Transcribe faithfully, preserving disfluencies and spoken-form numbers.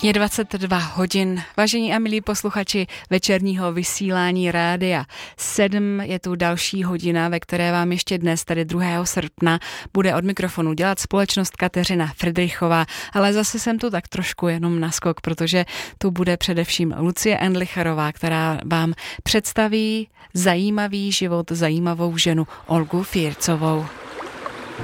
Je dvacet dva hodin. Vážení a milí posluchači večerního vysílání Rádia sedm, je tu další hodina, ve které vám ještě dnes, tedy druhého srpna, bude od mikrofonu dělat společnost Kateřina Fridrichová, ale zase jsem tu tak trošku jenom naskok, protože tu bude především Lucie Endlicherová, která vám představí zajímavý život, zajímavou ženu Olgu Fírcovou.